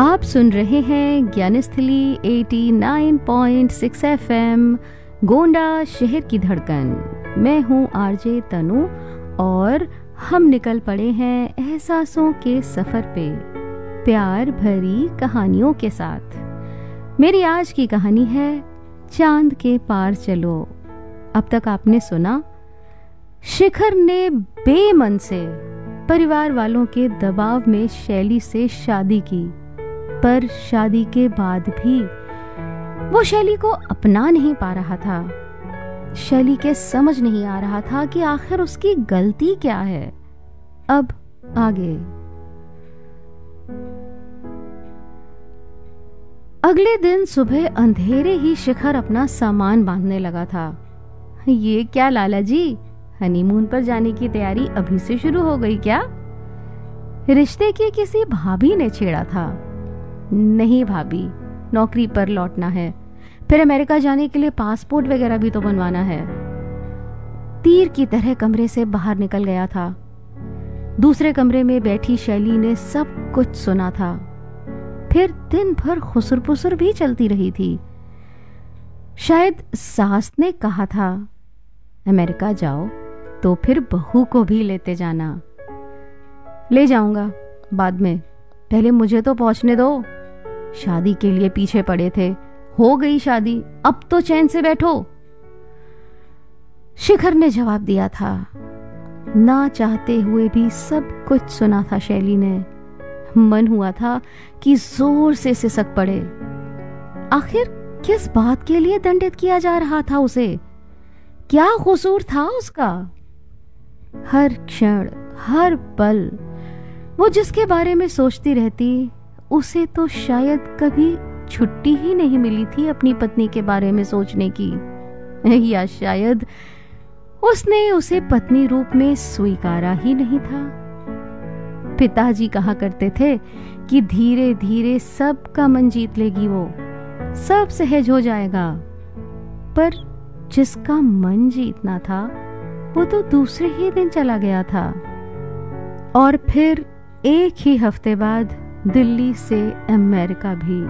आप सुन रहे हैं ज्ञानस्थली 89.6 FM, गोंडा शहर की धड़कन। मैं हूँ आरजे तनु और हम निकल पड़े हैं एहसासों के सफर पे, प्यार भरी कहानियों के साथ। मेरी आज की कहानी है चांद के पार चलो। अब तक आपने सुना शिखर ने बेमन से परिवार वालों के दबाव में शैली से शादी की, पर शादी के बाद भी वो शैली को अपना नहीं पा रहा था। शैली के समझ नहीं आ रहा था कि आखिर उसकी गलती क्या है। अब आगे। अगले दिन सुबह अंधेरे ही शिखर अपना सामान बांधने लगा था। ये क्या लाला जी, हनीमून पर जाने की तैयारी अभी से शुरू हो गई क्या? रिश्ते की किसी भाभी ने छेड़ा था। नहीं भाभी, नौकरी पर लौटना है, फिर अमेरिका जाने के लिए पासपोर्ट वगैरह भी तो बनवाना है। तीर की तरह कमरे से बाहर निकल गया था। दूसरे कमरे में बैठी शैली ने सब कुछ सुना था। फिर दिन भर खुसर-पुसर भी चलती रही थी। शायद सास ने कहा था, अमेरिका जाओ तो फिर बहू को भी लेते जाना। ले जाऊंगा बाद में, पहले मुझे तो पहुंचने दो। शादी के लिए पीछे पड़े थे, हो गई शादी, अब तो चैन से बैठो। शिखर ने जवाब दिया था। ना चाहते हुए भी सब कुछ सुना था शैली ने। मन हुआ था कि जोर से सिसक पड़े। आखिर किस बात के लिए दंडित किया जा रहा था उसे? क्या कसूर था उसका? हर क्षण, हर पल वो जिसके बारे में सोचती रहती, उसे तो शायद कभी छुट्टी ही नहीं मिली थी अपनी पत्नी के बारे में सोचने की, या शायद उसने उसे पत्नी रूप में स्वीकारा ही नहीं था। पिताजी कहा करते थे कि धीरे धीरे सबका मन जीत लेगी वो, सब सहज हो जाएगा। पर जिसका मन जीतना था वो तो दूसरे ही दिन चला गया था। और फिर एक ही हफ्ते बाद दिल्ली से अमेरिका भी।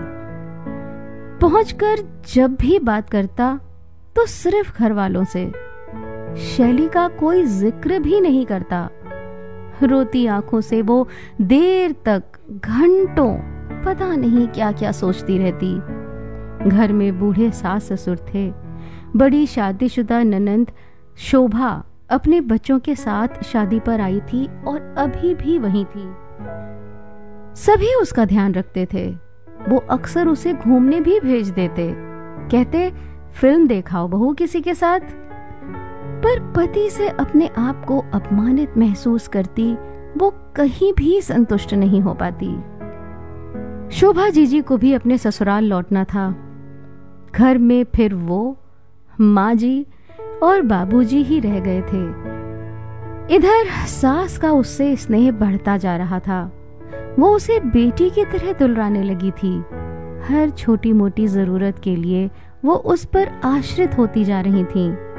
पहुंचकर जब भी बात करता तो सिर्फ घर वालों से, शैली का कोई जिक्र भी नहीं करता। रोती आंखों से वो देर तक, घंटों, पता नहीं क्या क्या सोचती रहती। घर में बूढ़े सास ससुर थे। बड़ी शादीशुदा ननंद शोभा अपने बच्चों के साथ शादी पर आई थी और अभी भी वहीं थी। सभी उसका ध्यान रखते थे। वो अक्सर उसे घूमने भी भेज देते, कहते फिल्म देखाओ बहू किसी के साथ। पर पति से अपने आप को अपमानित महसूस करती वो कहीं भी संतुष्ट नहीं हो पाती। शोभा जीजी को भी अपने ससुराल लौटना था। घर में फिर वो, माँ जी और बाबूजी ही रह गए थे। इधर सास का उससे स्नेह बढ़ता जा रहा था। वो उसे बेटी की तरह दुलारने लगी थी। हर छोटी मोटी जरूरत के लिए वो उस पर आश्रित होती जा रही थी।